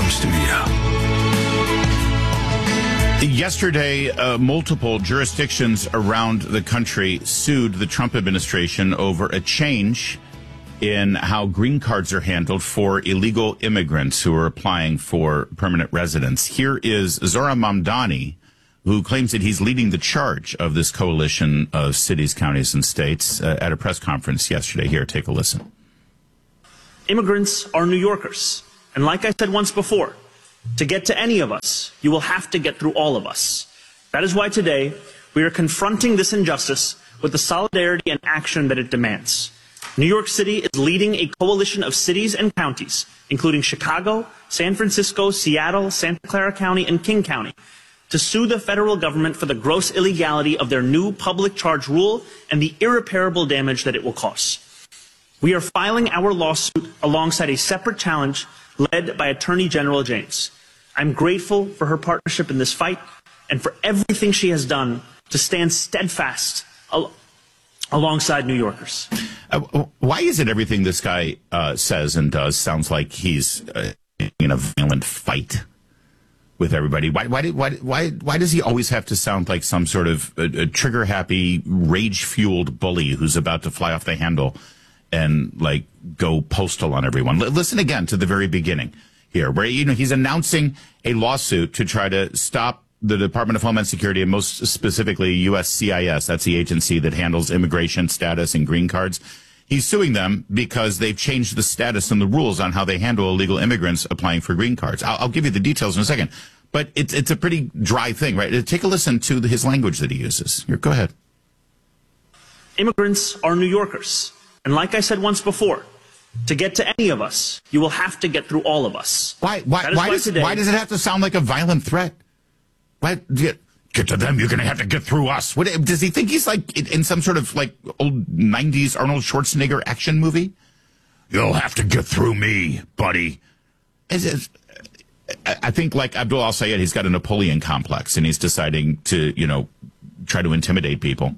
studio. Yesterday, multiple jurisdictions around the country sued the Trump administration over a change in how green cards are handled for illegal immigrants who are applying for permanent residence. Here is Zohran Mamdani, who claims that he's leading the charge of this coalition of cities, counties, and states at a press conference yesterday. Here, take a listen. Immigrants are New Yorkers. And like I said once before, to get to any of us, you will have to get through all of us. That is why today we are confronting this injustice with the solidarity and action that it demands. New York City is leading a coalition of cities and counties, including Chicago, San Francisco, Seattle, Santa Clara County, and King County, to sue the federal government for the gross illegality of their new public charge rule and the irreparable damage that it will cause. We are filing our lawsuit alongside a separate challenge led by Attorney General James. I'm grateful for her partnership in this fight and for everything she has done to stand steadfast alongside New Yorkers. Why is it everything this guy says and does sounds like he's in a violent fight with everybody? Why does he always have to sound like some sort of trigger-happy, rage-fueled bully who's about to fly off the handle and like go postal on everyone? Listen again to the very beginning here, where he's announcing a lawsuit to try to stop the Department of Homeland Security, and most specifically USCIS. That's the agency that handles immigration status and green cards. He's suing them because they've changed the status and the rules on how they handle illegal immigrants applying for green cards. I'll give you the details in a second, but it's a pretty dry thing, right? Take a listen to his language that he uses. Here, go ahead. Immigrants are New Yorkers. And like I said once before, to get to any of us, you will have to get through all of us. Why does it have to sound like a violent threat? Why get to them? You're going to have to get through us. What does he think he's like in some sort of like old 90s Arnold Schwarzenegger action movie? You'll have to get through me, buddy. I think like Abdul Al-Sayed, he's got a Napoleon complex and he's deciding to, try to intimidate people.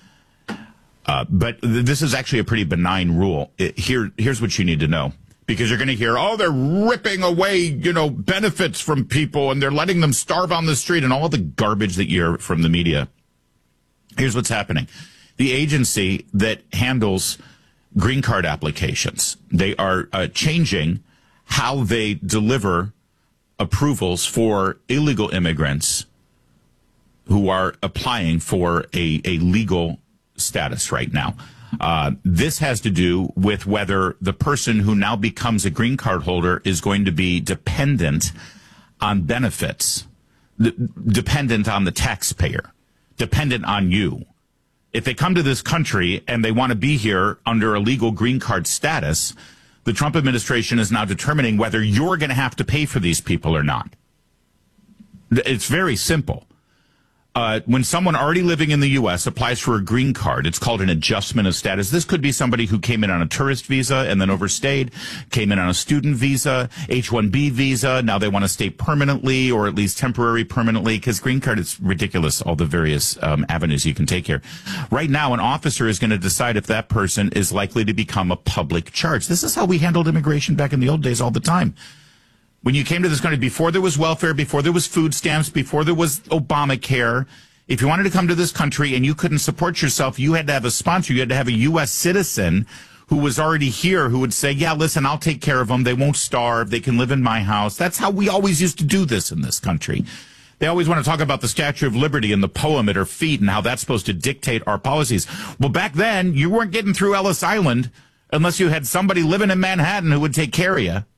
But this is actually a pretty benign rule. Here's what you need to know. Because you're going to hear, they're ripping away, benefits from people and they're letting them starve on the street and all the garbage that you hear from the media. Here's what's happening. The agency that handles green card applications, they are changing how they deliver approvals for illegal immigrants who are applying for a legal status right now. This has to do with whether the person who now becomes a green card holder is going to be dependent on benefits, dependent on the taxpayer, dependent on you. If they come to this country and they want to be here under a legal green card status, the Trump administration is now determining whether you're going to have to pay for these people or not. It's very simple. When someone already living in the U.S. applies for a green card, it's called an adjustment of status. This could be somebody who came in on a tourist visa and then overstayed, came in on a student visa, H-1B visa. Now they want to stay permanently or at least temporary permanently, because green card is ridiculous, all the various avenues you can take here. Right now, an officer is going to decide if that person is likely to become a public charge. This is how we handled immigration back in the old days all the time. When you came to this country, before there was welfare, before there was food stamps, before there was Obamacare, if you wanted to come to this country and you couldn't support yourself, you had to have a sponsor. You had to have a U.S. citizen who was already here who would say, yeah, listen, I'll take care of them. They won't starve. They can live in my house. That's how we always used to do this in this country. They always want to talk about the Statue of Liberty and the poem at her feet and how that's supposed to dictate our policies. Well, back then, you weren't getting through Ellis Island unless you had somebody living in Manhattan who would take care of you,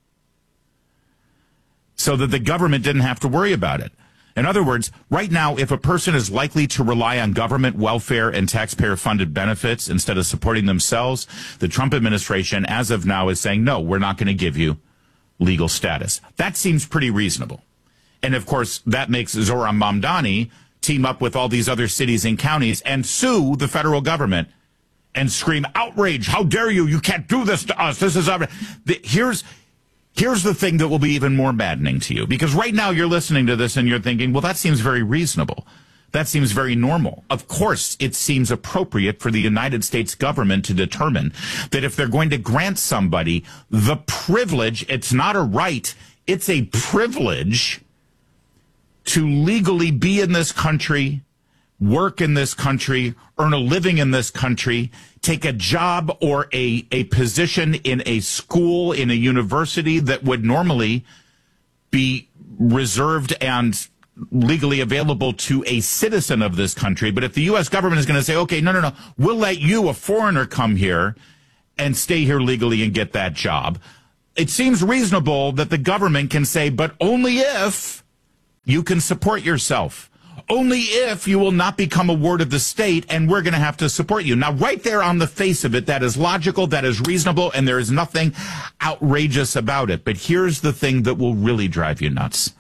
so that the government didn't have to worry about it. In other words, right now, if a person is likely to rely on government welfare and taxpayer-funded benefits instead of supporting themselves, the Trump administration, as of now, is saying, no, we're not going to give you legal status. That seems pretty reasonable. And, of course, that makes Zohran Mamdani team up with all these other cities and counties and sue the federal government and scream, outrage, how dare you? You can't do this to us. This is Here's the thing that will be even more maddening to you, because right now you're listening to this and you're thinking, well, that seems very reasonable. That seems very normal. Of course, it seems appropriate for the United States government to determine that if they're going to grant somebody the privilege, it's not a right, It's a privilege to legally be in this country, work in this country, earn a living in this country, take a job or a position in a school, in a university that would normally be reserved and legally available to a citizen of this country. But if the U.S. government is going to say, okay, no, we'll let you, a foreigner, come here and stay here legally and get that job, it seems reasonable that the government can say, but only if you can support yourself. Only if you will not become a ward of the state, and we're going to have to support you. Now, right there on the face of it, that is logical, that is reasonable, and there is nothing outrageous about it. But here's the thing that will really drive you nuts.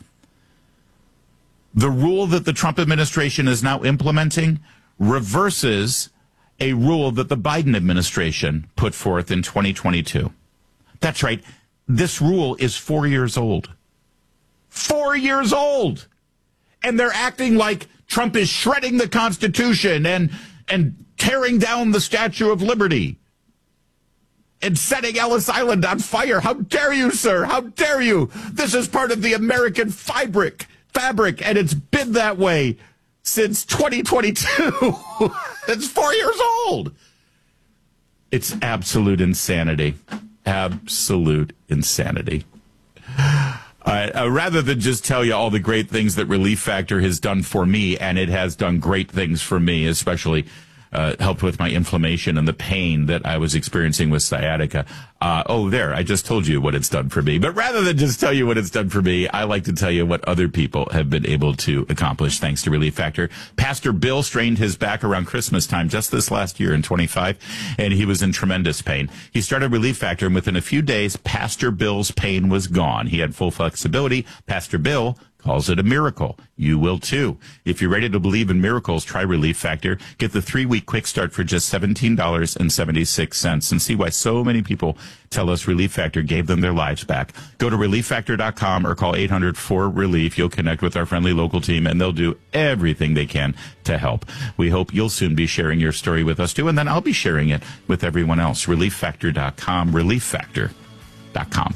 The rule that the Trump administration is now implementing reverses a rule that the Biden administration put forth in 2022. That's right. This rule is 4 years old. 4 years old! And they're acting like Trump is shredding the Constitution and tearing down the Statue of Liberty and setting Ellis Island on fire. How dare you, sir? How dare you? This is part of the American fabric, and it's been that way since 2022. It's 4 years old. It's absolute insanity. Absolute insanity. Rather than just tell you all the great things that Relief Factor has done for me, and it has done great things for me, especially helped with my inflammation and the pain that I was experiencing with sciatica. I just told you what it's done for me. But rather than just tell you what it's done for me, I like to tell you what other people have been able to accomplish thanks to Relief Factor. Pastor Bill strained his back around Christmas time just this last year in 25, and he was in tremendous pain. He started Relief Factor, and within a few days, Pastor Bill's pain was gone. He had full flexibility. Pastor Bill calls it a miracle. You will too. If you're ready to believe in miracles, try Relief Factor. Get the 3-week quick start for just $17.76 and see why so many people tell us Relief Factor gave them their lives back. Go to ReliefFactor.com or call 800-4RELIEF. You'll connect with our friendly local team, and they'll do everything they can to help. We hope you'll soon be sharing your story with us too, and then I'll be sharing it with everyone else. ReliefFactor.com, ReliefFactor.com.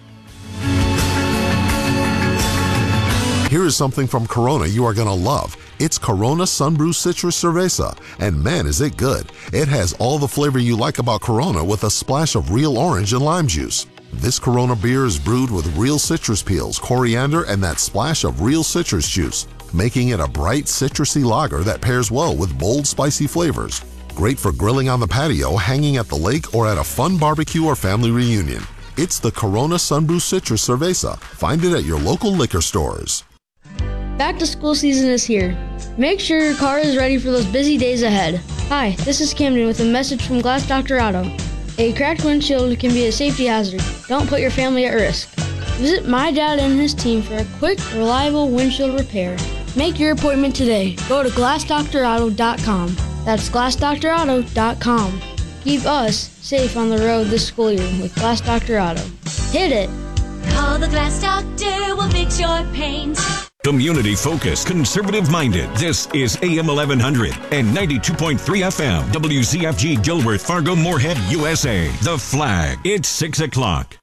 Here is something from Corona you are going to love. It's Corona Sunbrew Citrus Cerveza, and man, is it good. It has all the flavor you like about Corona with a splash of real orange and lime juice. This Corona beer is brewed with real citrus peels, coriander, and that splash of real citrus juice, making it a bright, citrusy lager that pairs well with bold, spicy flavors. Great for grilling on the patio, hanging at the lake, or at a fun barbecue or family reunion. It's the Corona Sunbrew Citrus Cerveza. Find it at your local liquor stores. Back to school season is here. Make sure your car is ready for those busy days ahead. Hi, this is Camden with a message from Glass Doctor Auto. A cracked windshield can be a safety hazard. Don't put your family at risk. Visit my dad and his team for a quick, reliable windshield repair. Make your appointment today. Go to GlassDoctorAuto.com. That's GlassDoctorAuto.com. Keep us safe on the road this school year with Glass Doctor Auto. Hit it! Call the Glass Doctor, we'll fix your paint. Community-focused, conservative-minded. This is AM 1100 and 92.3 FM. WZFG Gilbert, Fargo, Moorhead, USA. The Flag. It's 6 o'clock.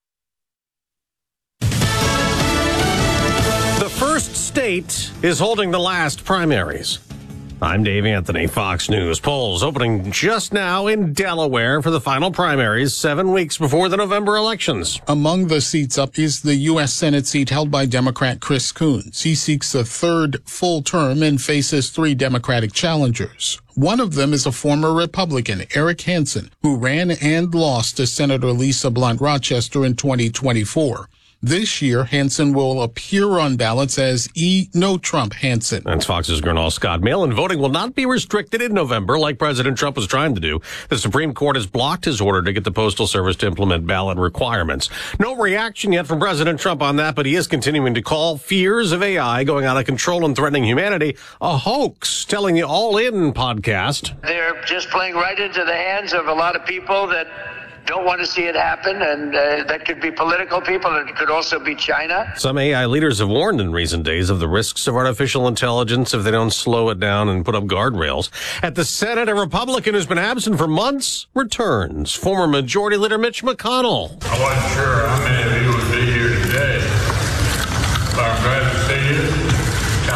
The first state is holding the last primaries. I'm Dave Anthony, Fox News. Polls opening just now in Delaware for the final primaries 7 weeks before the November elections. Among the seats up is the U.S. Senate seat held by Democrat Chris Coons. He seeks a third full term and faces 3 Democratic challengers. One of them is a former Republican, Eric Hansen, who ran and lost to Senator Lisa Blunt Rochester in 2024. This year, Hansen will appear on ballots as No Trump Hansen. That's Fox's Gernal Scott. Mail-in voting will not be restricted in November like President Trump was trying to do. The Supreme Court has blocked his order to get the Postal Service to implement ballot requirements. No reaction yet from President Trump on that, but he is continuing to call fears of AI going out of control and threatening humanity a hoax, telling the All In podcast. They're just playing right into the hands of a lot of people that don't want to see it happen, and that could be political people, and it could also be China. Some AI leaders have warned in recent days of the risks of artificial intelligence if they don't slow it down and put up guardrails. At the Senate, a Republican who's been absent for months returns. Former Majority Leader Mitch McConnell. I wasn't sure how many of you would be here today.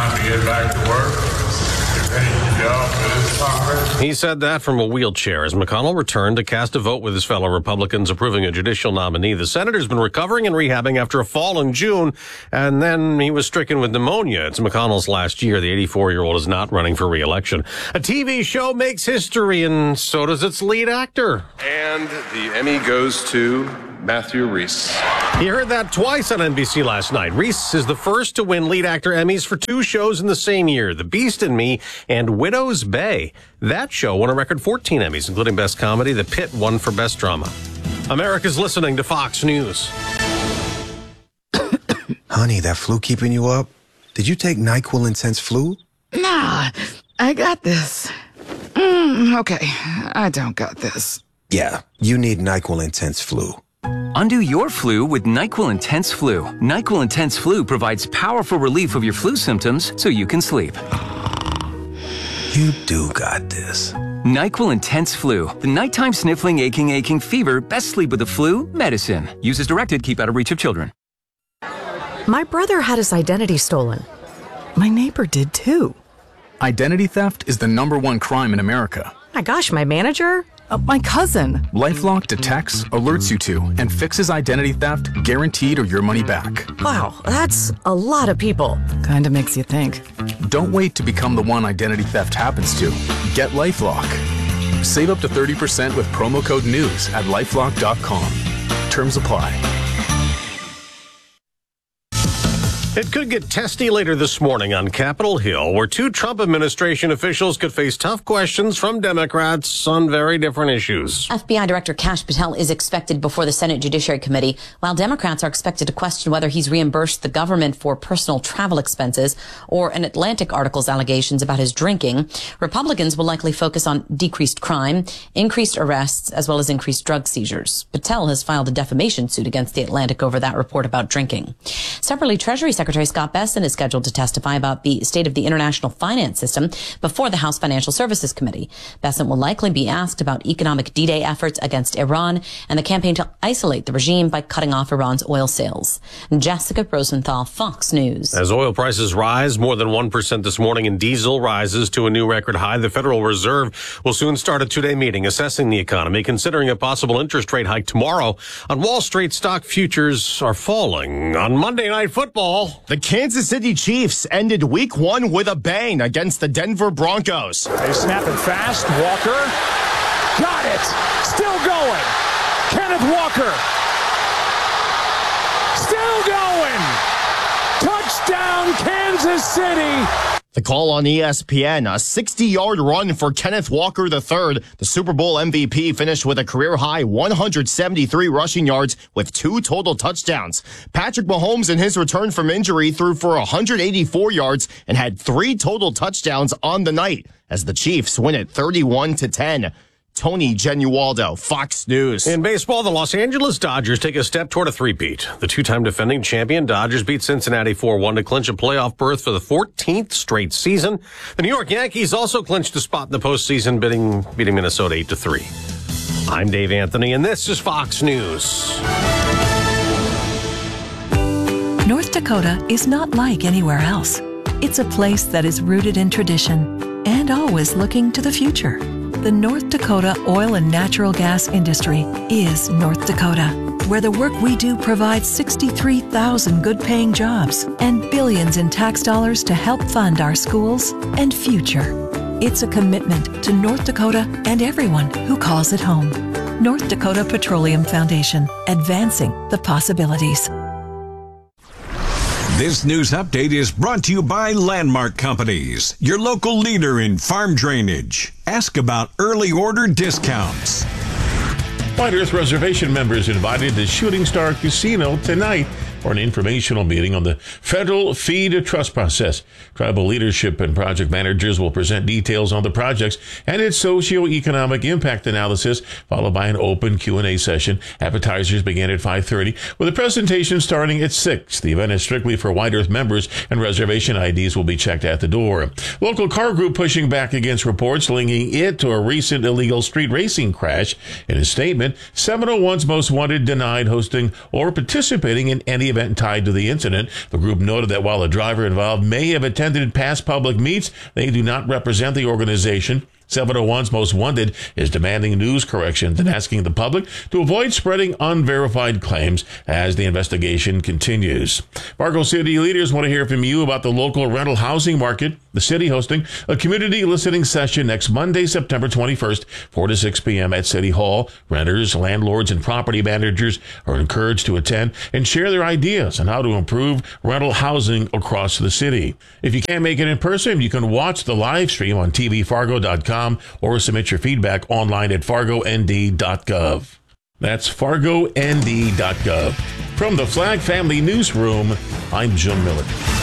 time to get back to work. He said that from a wheelchair as McConnell returned to cast a vote with his fellow Republicans approving a judicial nominee. The senator's been recovering and rehabbing after a fall in June, and then he was stricken with pneumonia. It's McConnell's last year. The 84-year-old is not running for re-election. A TV show makes history, and so does its lead actor. And the Emmy goes to Matthew Rhys. You heard that twice on NBC last night. Rhys is the first to win lead actor Emmys for 2 shows in the same year, The Beast and Me and Widow's Bay. That show won a record 14 Emmys, including Best Comedy. The Pit won for Best Drama. America's listening to Fox News. Honey, that flu keeping you up? Did you take NyQuil Intense Flu? Nah, I got this. Okay, I don't got this. Yeah, you need NyQuil Intense Flu. Undo your flu with NyQuil Intense Flu. NyQuil Intense Flu provides powerful relief of your flu symptoms so you can sleep. You do got this. NyQuil Intense Flu. The nighttime sniffling, aching fever, best sleep with the flu, medicine. Use as directed, keep out of reach of children. My brother had his identity stolen. My neighbor did too. Identity theft is the #1 crime in America. My gosh, my manager? My cousin. LifeLock detects, alerts you to, and fixes identity theft, guaranteed or your money back. Wow, that's a lot of people. Kinda makes you think. Don't wait to become the one identity theft happens to. Get LifeLock. Save up to 30% with promo code NEWS at LifeLock.com. Terms apply. It could get testy later this morning on Capitol Hill, where 2 Trump administration officials could face tough questions from Democrats on very different issues. FBI Director Kash Patel is expected before the Senate Judiciary Committee, while Democrats are expected to question whether he's reimbursed the government for personal travel expenses or an Atlantic article's allegations about his drinking. Republicans will likely focus on decreased crime, increased arrests, as well as increased drug seizures. Patel has filed a defamation suit against the Atlantic over that report about drinking. Separately, Treasury Secretary Scott Bessent is scheduled to testify about the state of the international finance system before the House Financial Services Committee. Bessent will likely be asked about economic D-Day efforts against Iran and the campaign to isolate the regime by cutting off Iran's oil sales. Jessica Rosenthal, Fox News. As oil prices rise more than 1% this morning and diesel rises to a new record high, the Federal Reserve will soon start a 2-day meeting assessing the economy, considering a possible interest rate hike tomorrow. On Wall Street, stock futures are falling. On Monday Night Football, the Kansas City Chiefs ended Week 1 with a bang against the Denver Broncos. They snap it fast. Walker got it. Still going. Kenneth Walker. Still going. Touchdown, Kansas City. The call on ESPN, a 60-yard run for Kenneth Walker III. The Super Bowl MVP finished with a career-high 173 rushing yards with 2 total touchdowns. Patrick Mahomes, in his return from injury, threw for 184 yards and had 3 total touchdowns on the night as the Chiefs win it 31-10. Tony Genualdo, Fox News. In baseball, the Los Angeles Dodgers take a step toward a three-peat. The 2-time defending champion Dodgers beat Cincinnati 4-1 to clinch a playoff berth for the 14th straight season. The New York Yankees also clinched a spot in the postseason, beating Minnesota 8-3. I'm Dave Anthony, and this is Fox News. North Dakota is not like anywhere else. It's a place that is rooted in tradition and always looking to the future. The North Dakota oil and natural gas industry is North Dakota, where the work we do provides 63,000 good-paying jobs and billions in tax dollars to help fund our schools and future. It's a commitment to North Dakota and everyone who calls it home. North Dakota Petroleum Foundation, advancing the possibilities. This news update is brought to you by Landmark Companies, your local leader in farm drainage. Ask about early order discounts. White Earth Reservation members invited to Shooting Star Casino tonight for an informational meeting on the federal feed trust process. Tribal leadership and project managers will present details on the projects and its socio-economic impact analysis, followed by an open Q&A session. Appetizers begin at 5:30, with a presentation starting at 6. The event is strictly for White Earth members, and reservation IDs will be checked at the door. Local car group pushing back against reports linking it to a recent illegal street racing crash. In a statement, 701's Most Wanted denied hosting or participating in any event tied to the incident. The group noted that while the driver involved may have attended past public meets, they do not represent the organization. 701's Most Wanted is demanding news corrections and asking the public to avoid spreading unverified claims as the investigation continues. Fargo City leaders want to hear from you about the local rental housing market. The city hosting a community listening session next Monday, September 21st, 4 to 6 p.m. at City Hall. Renters, landlords, and property managers are encouraged to attend and share their ideas on how to improve rental housing across the city. If you can't make it in person, you can watch the live stream on tvfargo.com or submit your feedback online at fargond.gov. That's fargond.gov. From the Flag Family Newsroom, I'm Jim Miller.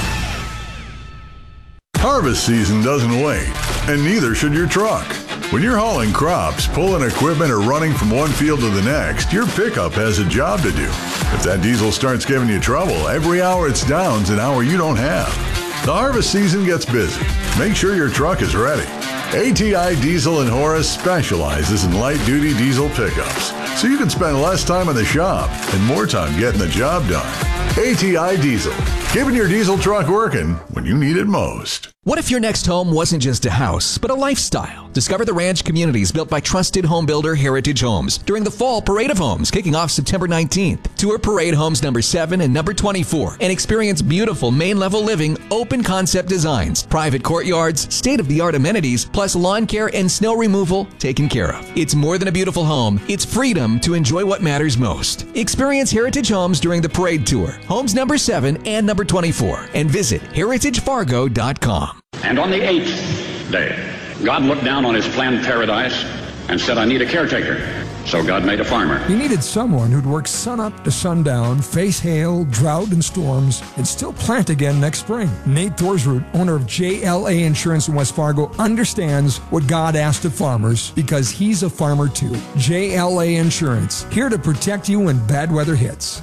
Harvest season doesn't wait, and neither should your truck. When you're hauling crops, pulling equipment, or running from one field to the next, your pickup has a job to do. If that diesel starts giving you trouble, every hour it's down's an hour you don't have. The harvest season gets busy. Make sure your truck is ready. ATI Diesel and Horace specializes in light-duty diesel pickups, so you can spend less time in the shop and more time getting the job done. ATI Diesel, keeping your diesel truck working when you need it most. What if your next home wasn't just a house, but a lifestyle? Discover the ranch communities built by trusted home builder Heritage Homes during the Fall Parade of Homes, kicking off September 19th. Tour Parade Homes number 7 and number 24 and experience beautiful main-level living, open-concept designs, private courtyards, state-of-the-art amenities, plus lawn care and snow removal taken care of. It's more than a beautiful home. It's freedom to enjoy what matters most. Experience Heritage Homes during the Parade Tour, Homes number 7 and number 24, and visit heritagefargo.com. And on the 8th day, God looked down on his planned paradise and said, I need a caretaker. So God made a farmer. He needed someone who'd work sunup to sundown, face hail, drought, and storms, and still plant again next spring. Nate Thorsroot, owner of JLA Insurance in West Fargo, understands what God asked of farmers because he's a farmer too. JLA Insurance, here to protect you when bad weather hits.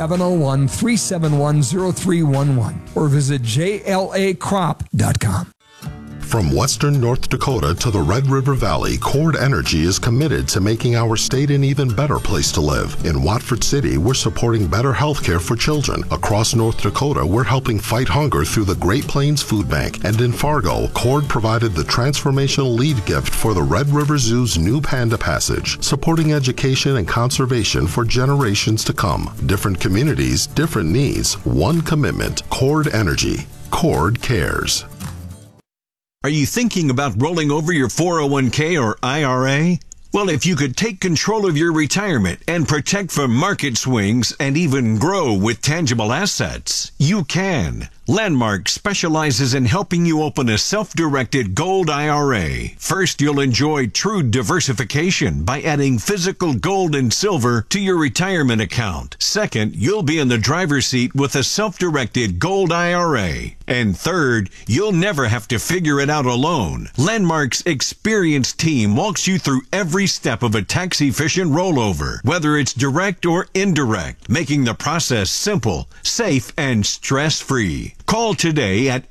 701-371-0311 or visit JLAcrop.com. From western North Dakota to the Red River Valley, Cord Energy is committed to making our state an even better place to live. In Watford City, we're supporting better health care for children. Across North Dakota, we're helping fight hunger through the Great Plains Food Bank. And in Fargo, Cord provided the transformational lead gift for the Red River Zoo's new Panda Passage, supporting education and conservation for generations to come. Different communities, different needs, one commitment. Cord Energy. Cord cares. Are you thinking about rolling over your 401k or IRA? Well, if you could take control of your retirement and protect from market swings and even grow with tangible assets, you can. Landmark specializes in helping you open a self-directed gold IRA. First, you'll enjoy true diversification by adding physical gold and silver to your retirement account. Second, you'll be in the driver's seat with a self-directed gold IRA. And third, you'll never have to figure it out alone. Landmark's experienced team walks you through every step of a tax-efficient rollover, whether it's direct or indirect, making the process simple, safe, and stress-free. Call today at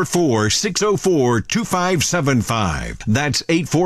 844-604-2575. That's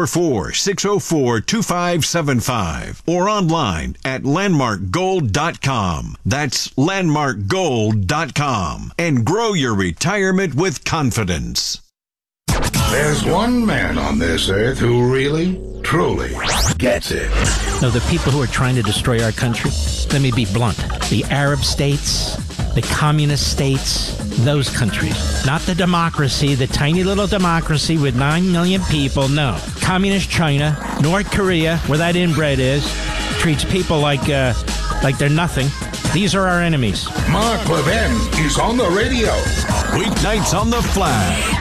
844-604-2575. Or online at landmarkgold.com. That's landmarkgold.com. And grow your retirement with confidence. There's one man on this earth who really, truly gets it. No, the people who are trying to destroy our country, let me be blunt, the Arab states, the communist states, those countries. Not the democracy, the tiny little democracy with 9 million people, no. Communist China, North Korea, where that inbred is, treats people like they're nothing. These are our enemies. Mark Levin is on the radio. Weeknights on the Flag.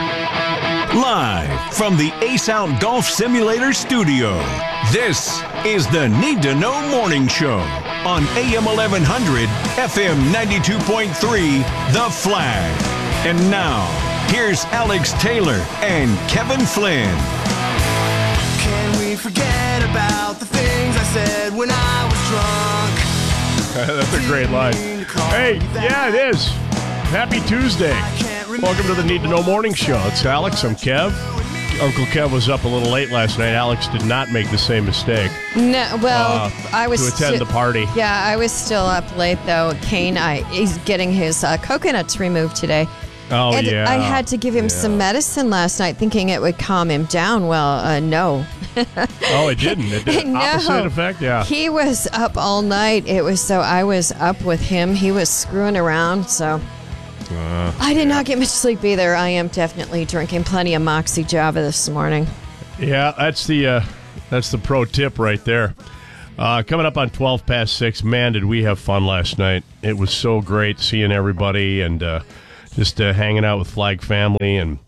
Live from the Ace Out Golf Simulator studio, this is the Need to Know Morning Show on AM 1100, FM 92.3, The Flag. And now, here's Alex Taylor and Kevin Flynn. Can we forget about the things I said when I was drunk? That's a great line. Hey, yeah, it is. Happy Tuesday. Welcome to the Need to Know Morning Show. It's Alex. I'm Kev. Uncle Kev was up a little late last night. Alex did not make the same mistake. No, well, I was to attend the party. Yeah, I was still up late though. Kane, he's getting his coconuts removed today. Oh, and yeah. I had to give him some medicine last night, thinking it would calm him down. Well, no. Oh, it didn't. It did opposite effect. Yeah. He was up all night. I was up with him. He was screwing around, so. I did not get much sleep either. I am definitely drinking plenty of Moxie Java this morning. Yeah, that's the pro tip right there. Coming up on 12 past 6, man, did we have fun last night. It was so great seeing everybody and just hanging out with Flag family and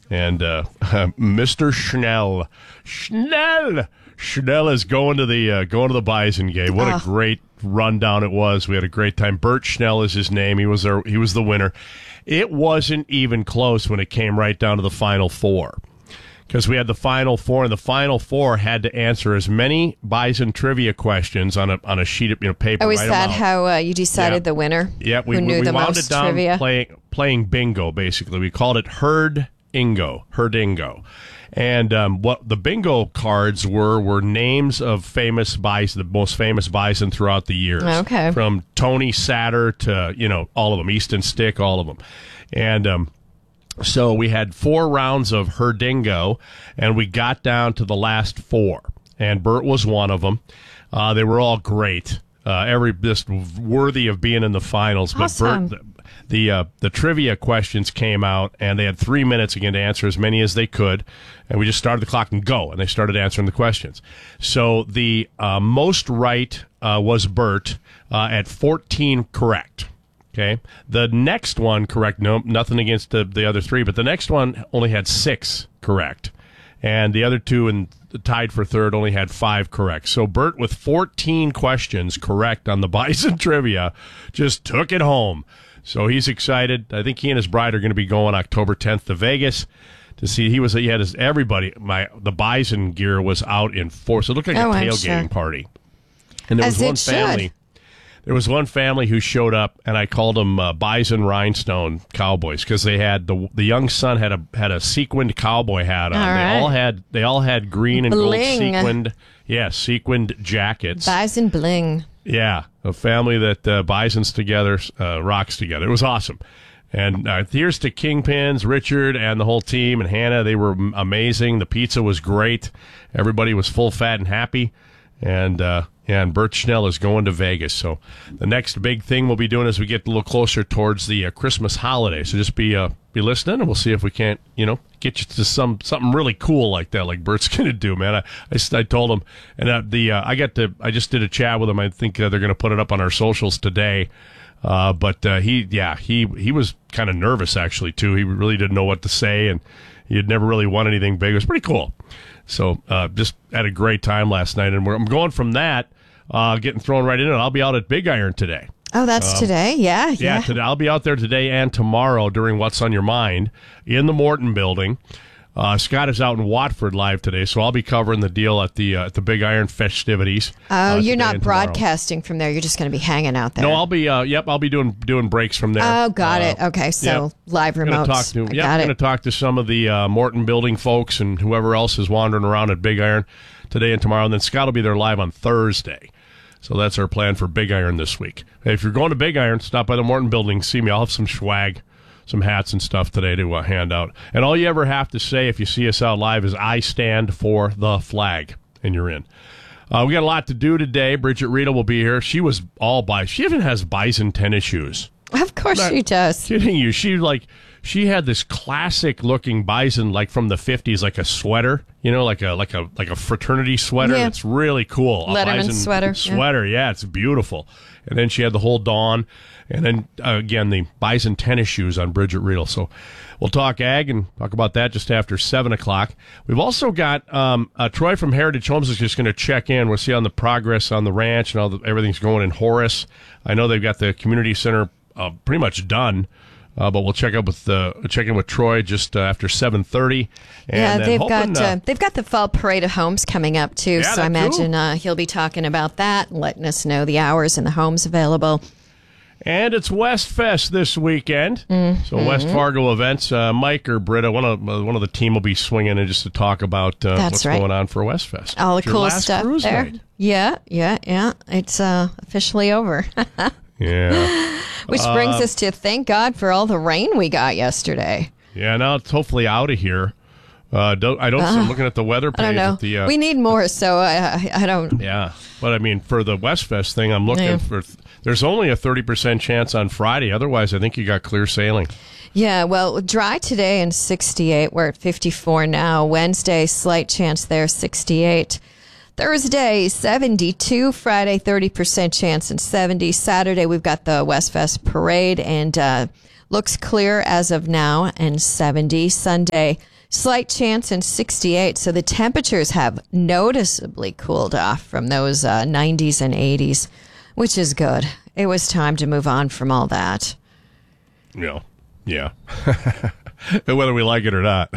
Mr. Schnell. Schnell is going to the Bison game. What a great rundown it was. We had a great time. Bert Schnell is his name. He was the winner. It wasn't even close when it came right down to the Final Four, because we had the Final Four, and the Final Four had to answer as many Bison trivia questions on a sheet of paper. Oh, is that how you decided the winner? Yeah, we knew the wound most it down trivia? playing bingo. Basically, we called it Herdingo. And what the bingo cards were names of famous bison, the most famous bison throughout the years. Okay. From Tony Satter to, all of them, Easton Stick, all of them. And so we had 4 rounds of Herdingo, and we got down to the last 4. And Bert was one of them. They were all great. Just worthy of being in the finals. Awesome. But Bert, the trivia questions came out, and they had 3 minutes again to answer as many as they could, and we just started the clock and go, and they started answering the questions. So the most right was Bert at 14 correct. Okay, the next one correct. No, nothing against the other 3, but the next one only had 6 correct, and the other 2 and tied for third only had 5 correct. So Bert, with 14 questions correct on the Bison trivia, just took it home. So he's excited. I think he and his bride are going to be going October 10th to Vegas to see. He had everybody. The Bison gear was out in force. It looked like a tailgating party. And there was one family. There was one family who showed up, and I called them Bison Rhinestone Cowboys, because they had the young son had a sequined cowboy hat on. They all had green and gold sequined jackets. Bison bling. Yeah, a family that bisons together, rocks together. It was awesome. And here's to Kingpins, Richard, and the whole team, and Hannah. They were amazing. The pizza was great. Everybody was full, fat, and happy. And Bert Schnell is going to Vegas. So the next big thing we'll be doing as we get a little closer towards the Christmas holiday. So just be listening, and we'll see if we can't, get you to something really cool like that, like Bert's going to do, man. I told him, and I just did a chat with him. I think they're going to put it up on our socials today. But he was kind of nervous actually too. He really didn't know what to say, and he had never really won anything big. It was pretty cool. So just had a great time last night, and I'm going from that, getting thrown right in it. I'll be out at Big Iron today. Oh, that's today? Yeah. Today. I'll be out there today and tomorrow during What's on Your Mind in the Morton Building. Scott is out in Watford live today, so I'll be covering the deal at the Big Iron festivities. Oh, you're not broadcasting from there. You're just going to be hanging out there. No, I'll be. I'll be doing breaks from there. Oh, got it. Okay, so live remotes. I'm going to talk to some of the Morton Building folks and whoever else is wandering around at Big Iron today and tomorrow. And then Scott will be there live on Thursday. So that's our plan for Big Iron this week. Hey, if you're going to Big Iron, stop by the Morton Building, see me. I'll have some swag, some hats and stuff today to hand out. And all you ever have to say if you see us out live is, I stand for the flag, and you're in. We got a lot to do today. Bridget Riedel will be here. She was all She even has Bison tennis shoes. Of course she does. Kidding you. She had this classic looking Bison, like from the 50s, like a sweater, like a fraternity sweater. Yeah. It's really cool. Letterman sweater. Sweater, yeah, it's beautiful. And then she had the whole Dawn, and then again the Bison tennis shoes on Bridget Riedel. So we'll talk ag and talk about that just after 7:00. We've also got Troy from Heritage Homes is just going to check in. We'll see on the progress on the ranch and everything's going in Horace. I know they've got the community center pretty much done. But we'll check in with Troy just after 7:30. Yeah, they've got the fall parade of homes coming up too. Yeah, so I imagine he'll be talking about that and letting us know the hours and the homes available. And it's West Fest this weekend. So West Fargo events. Mike or Britta, one of the team will be swinging in just to talk about what's going on for West Fest. All the It's your cool last stuff cruise there. night. Yeah. It's officially over. Yeah. Which brings us to thank God for all the rain we got yesterday. Yeah, now it's hopefully out of here. I'm looking at the weather page. I don't know. At the, we need more, so I don't. Yeah, but I mean, for the West Fest thing, I'm looking for. There's only a 30% chance on Friday. Otherwise, I think you got clear sailing. Yeah, well, dry today and 68. We're at 54 now. Wednesday, slight chance there, 68. Thursday, 72. Friday, 30% chance and 70. Saturday, we've got the West Fest parade and looks clear as of now and 70. Sunday, slight chance and 68. So the temperatures have noticeably cooled off from those 90s and 80s, which is good. It was time to move on from all that. Yeah. Whether we like it or not.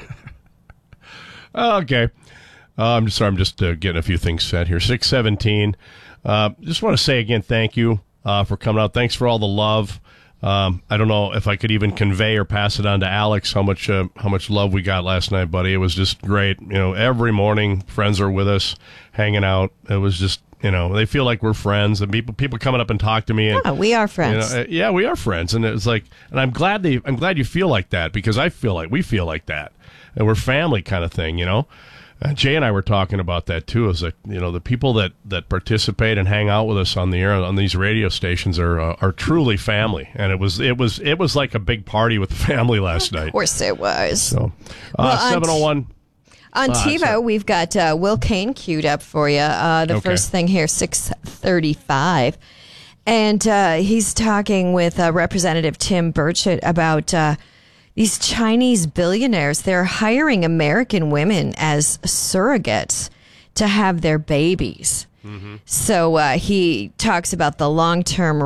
Okay. I'm just getting a few things set here. 6:17. Just want to say again, thank you for coming out. Thanks for all the love. I don't know if I could even convey or pass it on to Alex how much love we got last night, buddy. It was just great. Every morning friends are with us, hanging out. It was just, they feel like we're friends, and people coming up and talk to me. And, we are friends. Yeah, we are friends, and it's like, and I'm glad you feel like that, because I feel like we feel like that, and we're family kind of thing, Jay and I were talking about that too. Is like, the people that participate and hang out with us on the air on these radio stations are truly family, and it was like a big party with the family last night. Of course it was. So, 701. On TiVo, we've got Will Kane queued up for you. First thing here, 6:35, and he's talking with Representative Tim Burchett about these Chinese billionaires. They're hiring American women as surrogates to have their babies. So he talks about the long-term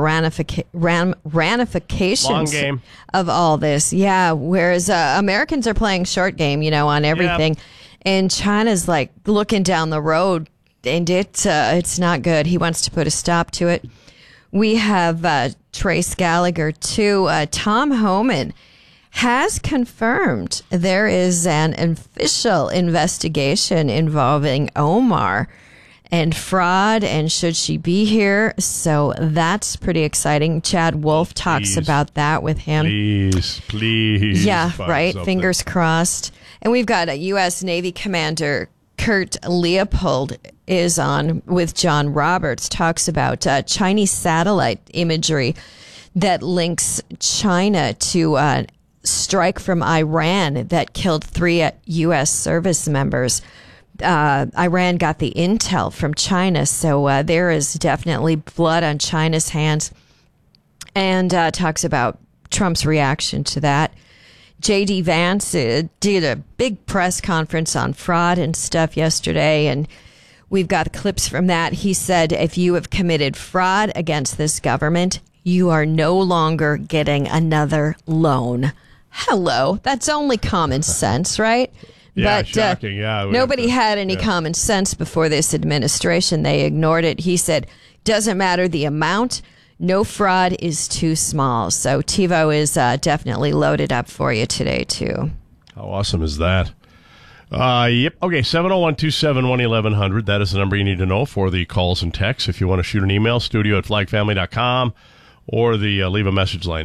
ramifications of all this. Yeah, whereas Americans are playing short game, on everything. Yep. And China's like looking down the road, and it's not good. He wants to put a stop to it. We have Trace Gallagher, too. Tom Homan has confirmed there is an official investigation involving Omar and fraud, and should she be here? So that's pretty exciting. Chad Wolf talks about that with him. Please. Yeah, right. Something. Fingers crossed. And we've got a U.S. Navy Commander Kurt Leopold is on with John Roberts, talks about Chinese satellite imagery that links China to strike from Iran that killed 3 U.S. service members. Iran got the intel from China, so there is definitely blood on China's hands, and talks about Trump's reaction to that. J.D. Vance did a big press conference on fraud and stuff yesterday, and we've got clips from that. He said, if you have committed fraud against this government, you are no longer getting another loan. Hello. That's only common sense, right? Yeah, but shocking. Yeah, nobody had any common sense before this administration. They ignored it. He said, doesn't matter the amount. No fraud is too small. So TiVo is definitely loaded up for you today, too. How awesome is that? Yep. Okay, 701-271-1100. That is the number you need to know for the calls and texts. If you want to shoot an email, studio@flagfamily.com, or the leave a message line,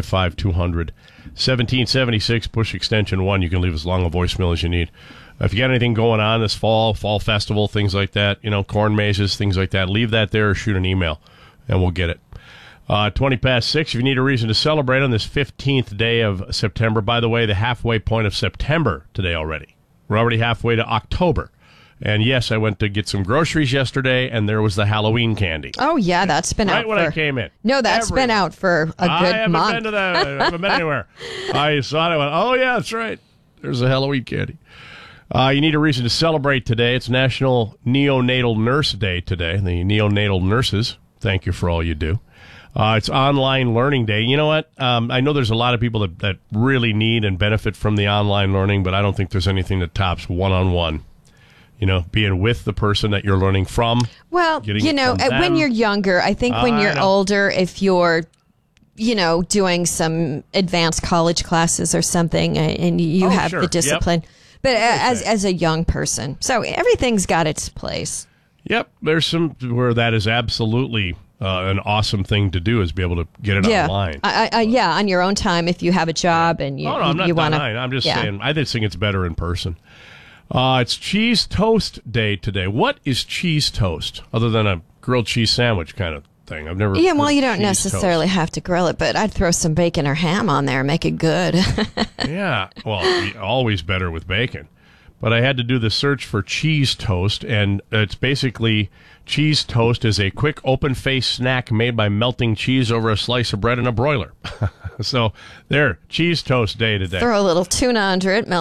855-200-1776, push extension 1. You can leave as long a voicemail as you need. If you got anything going on this fall festival, things like that, corn mazes, things like that, leave that there or shoot an email, and we'll get it. 20 past 6, if you need a reason to celebrate on this 15th day of September. By the way, the halfway point of September today already. We're already halfway to October. And yes, I went to get some groceries yesterday, and there was the Halloween candy. Oh, yeah, that's been out right when I came in. No, that's been out for a good month. I haven't been to that. I haven't been anywhere. I saw it. I went, oh, yeah, that's right. There's a Halloween candy. You need a reason to celebrate today. It's National Neonatal Nurse Day today. The neonatal nurses, thank you for all you do. It's Online Learning Day. You know what? I know there's a lot of people that really need and benefit from the online learning, but I don't think there's anything that tops one-on-one. Being with the person that you're learning from. Well, when you're younger, I think when you're older, if you're doing some advanced college classes or something, and you have sure. the discipline. Yep. But as a young person, so everything's got its place. Yep, there's some where that is absolutely an awesome thing to do, is be able to get it online. On your own time if you have a job and you I'm not you want to. I'm just saying, I just think it's better in person. It's Cheese Toast Day today. What is cheese toast other than a grilled cheese sandwich kind of thing? I've never. Yeah, well, you don't cheese necessarily toast. have to grill it, but I'd throw some bacon or ham on there and make it good. Yeah, well, always better with bacon. But I had to do the search for cheese toast, and it's basically cheese toast is a quick open-faced snack made by melting cheese over a slice of bread in a broiler. So there, Cheese Toast Day today. Throw a little tuna under it, melt